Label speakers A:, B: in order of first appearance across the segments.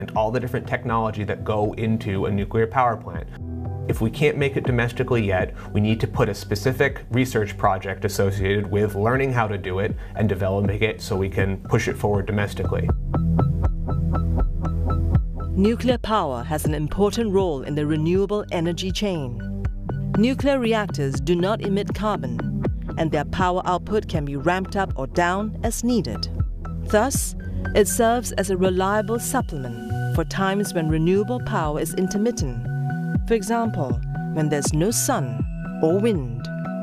A: and all the different technology that go into a nuclear power plant. If we can't make it domestically yet, we need to put a specific research project associated with learning how to do it and developing it so we can push it forward domestically.
B: Nuclear power has an important role in the renewable energy chain. Nuclear reactors do not emit carbon, and their power output can be ramped up or down as needed. Thus, it serves as a reliable supplement for times when renewable power is intermittent. For example, when there's no sun or wind.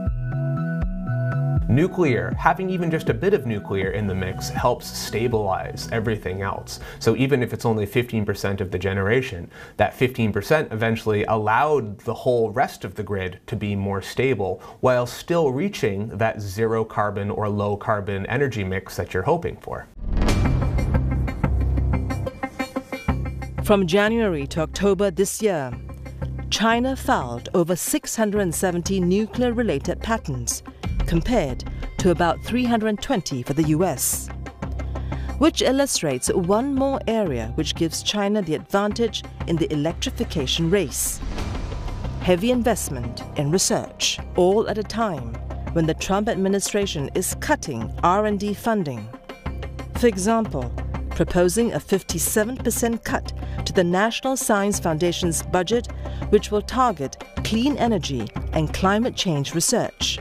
A: Nuclear, having even just a bit of nuclear in the mix, helps stabilize everything else. So even if it's only 15% of the generation, that 15% eventually allowed the whole rest of the grid to be more stable while still reaching that zero carbon or low carbon energy mix that you're hoping for.
B: From January to October this year, China filed over 670 nuclear-related patents, compared to about 320 for the US, which illustrates one more area which gives China the advantage in the electrification race. Heavy investment in research, all at a time when the Trump administration is cutting R&D funding. For example, proposing a 57% cut to the National Science Foundation's budget, which will target clean energy and climate change research.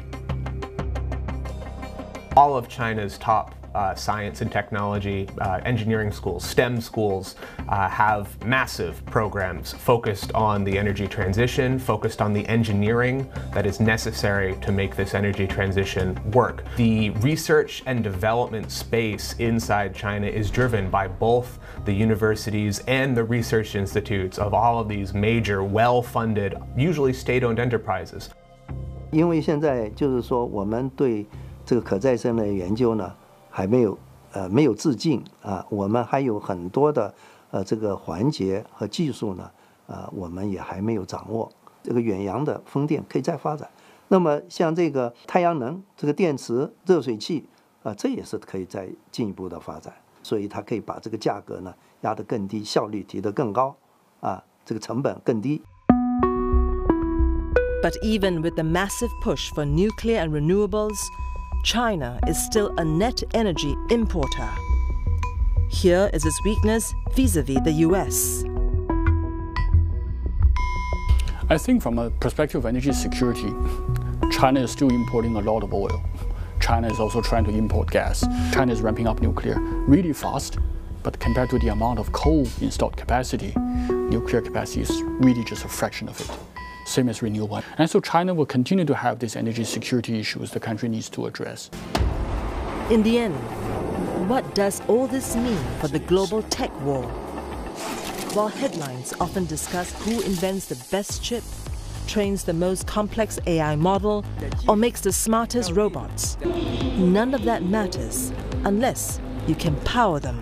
A: All of China's top science and technology, engineering schools, STEM schools, have massive programs focused on the energy transition, focused on the engineering that is necessary to make this energy transition work. The research and development space inside China is driven by both the universities and the research institutes of all of these major, well-funded, usually state-owned enterprises.
C: 因为现在就是说，我们对这个可再生的研究呢，还没有致敬啊，我们还有很多的这个环节和技术呢，我们也还没有掌握。这个远洋的风电可以再发展，那么像这个太阳能、这个电池、热水器这也是可以再进一步的发展，所以它可以把这个价格呢压得更低，效率提得更高，这个成本更低。
B: But even with the massive push for nuclear and renewables, China is still a net energy importer. Here is its weakness vis-à-vis the US.
D: I think from a perspective of energy security, China is still importing a lot of oil. China is also trying to import gas. China is ramping up nuclear really fast, but compared to the amount of coal installed capacity, nuclear capacity is really just a fraction of it. Same as renewable. And so China will continue to have these energy security issues the country needs to address.
B: In the end, what does all this mean for the global tech war? While headlines often discuss who invents the best chip, trains the most complex AI model, or makes the smartest robots, none of that matters unless you can power them.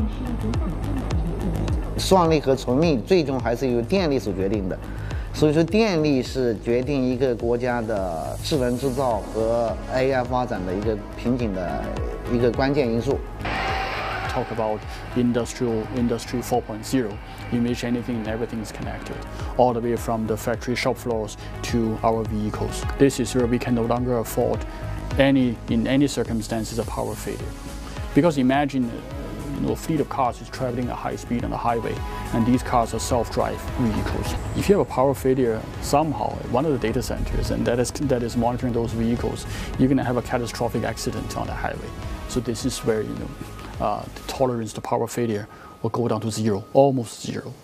E: 算力和存力最终还是由电力所决定的。 所以说，电力是决定一个国家的智能制造和 AI 发展的一个瓶颈的一个关键因素。
D: Talk about industry 4.0, in which anything and everything is connected, all the way from the factory shop floors to our vehicles. This is where we can no longer afford in any circumstances a power failure, because imagine. A fleet of cars is traveling at high speed on the highway, and these cars are self-drive vehicles. If you have a power failure somehow at one of the data centers, and that is monitoring those vehicles, you're going to have a catastrophic accident on the highway. So this is where the tolerance to power failure will go down to zero, almost zero.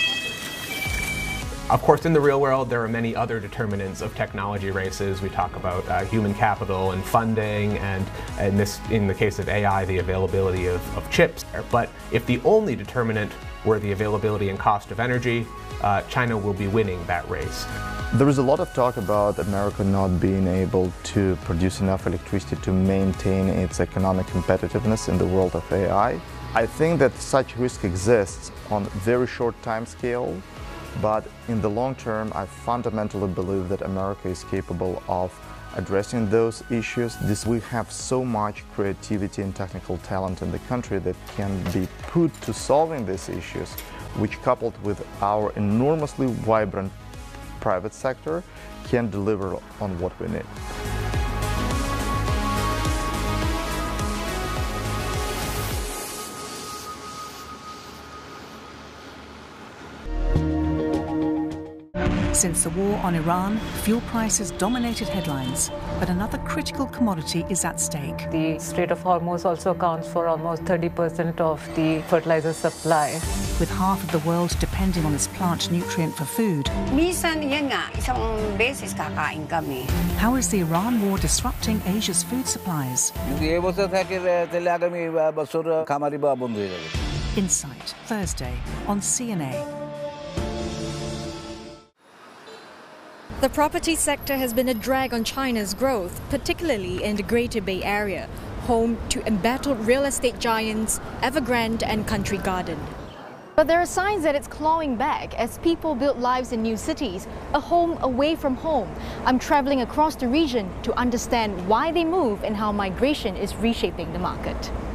A: Of course, in the real world, there are many other determinants of technology races. We talk about human capital and funding, and in the case of AI, the availability of chips. But if the only determinant were the availability and cost of energy, China will be winning that race.
F: There is a lot of talk about America not being able to produce enough electricity to maintain its economic competitiveness in the world of AI. I think that such risk exists on a very short time scale. But in the long term, I fundamentally believe that America is capable of addressing those issues. We have so much creativity and technical talent in the country that can be put to solving these issues which coupled with our enormously vibrant private sector can deliver on what we need.
G: Since the war on Iran, fuel prices dominated headlines, but another critical commodity is at stake.
H: The Strait of Hormuz also accounts for almost 30% of the fertilizer supply.
G: With half of the world depending on this plant nutrient for food, how is the Iran war disrupting Asia's food supplies? Insight, Thursday on CNA.
I: The property sector has been a drag on China's growth, particularly in the Greater Bay Area, home to embattled real estate giants Evergrande and Country Garden. But there are signs that it's clawing back as people build lives in new cities, a home away from home. I'm traveling across the region to understand why they move and how migration is reshaping the market.